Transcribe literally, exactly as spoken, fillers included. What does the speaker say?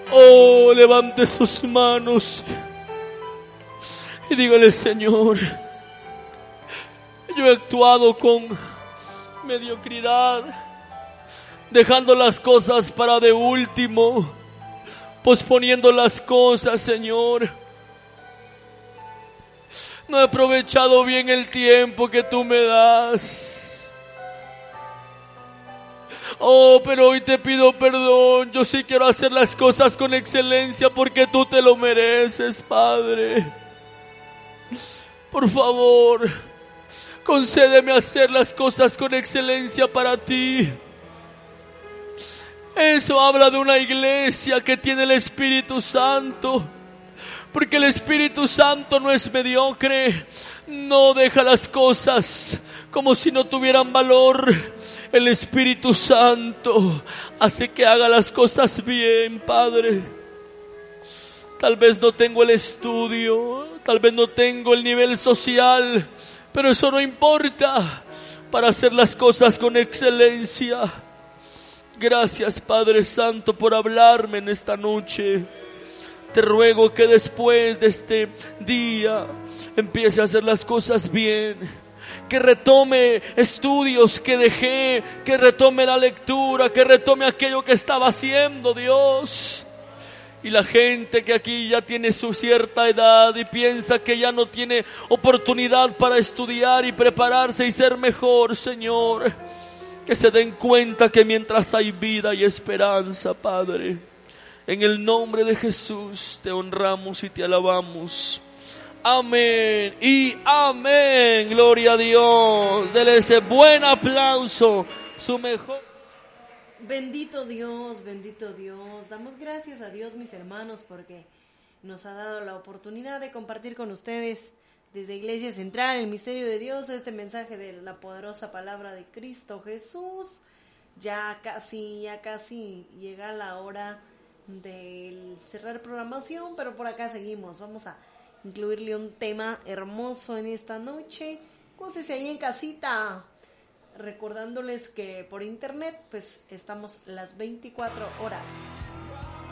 Oh, levante sus manos y dígale: Señor, yo he actuado con mediocridad, dejando las cosas para de último, posponiendo las cosas, Señor. No he aprovechado bien el tiempo que tú me das. Oh, pero hoy te pido perdón. Yo sí quiero hacer las cosas con excelencia porque tú te lo mereces, Padre. Por favor, concédeme hacer las cosas con excelencia para ti. Eso habla de una iglesia que tiene el Espíritu Santo. Porque el Espíritu Santo no es mediocre. No deja las cosas como si no tuvieran valor. El Espíritu Santo hace que haga las cosas bien, Padre. Tal vez no tengo el estudio, tal vez no tengo el nivel social, pero eso no importa para hacer las cosas con excelencia. Gracias, Padre Santo, por hablarme en esta noche. Te ruego que después de este día empiece a hacer las cosas bien, que retome estudios que dejé, que retome la lectura, que retome aquello que estaba haciendo, Dios. Y la gente que aquí ya tiene su cierta edad y piensa que ya no tiene oportunidad para estudiar y prepararse y ser mejor, Señor, que se den cuenta que mientras hay vida y esperanza, Padre. En el nombre de Jesús te honramos y te alabamos. Amén y amén. Gloria a Dios. Dele ese buen aplauso. Su mejor. Bendito Dios, bendito Dios. Damos gracias a Dios, mis hermanos, porque nos ha dado la oportunidad de compartir con ustedes desde Iglesia Central, el misterio de Dios, este mensaje de la poderosa palabra de Cristo Jesús. Ya casi, ya casi llega la hora de cerrar programación, pero por acá seguimos. Vamos a incluirle un tema hermoso en esta noche. Gócese ahí en casita, recordándoles que por internet pues estamos las veinticuatro horas.